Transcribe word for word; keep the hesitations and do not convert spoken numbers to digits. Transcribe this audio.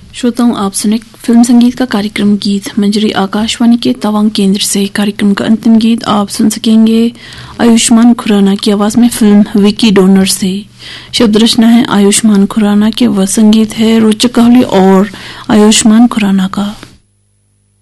श्रोताओं, आप सुने फिल्म संगीत का कार्यक्रम गीत मंजरी आकाशवाणी के तवांग केंद्र से। कार्यक्रम का अंतिम गीत आप सुन सकेंगे आयुष्मान खुराना की आवाज में फिल्म विकी डोनर से। शब्द रचना है आयुष्मान खुराना के व संगीत है रोचक कोहली और आयुष्मान खुराना का।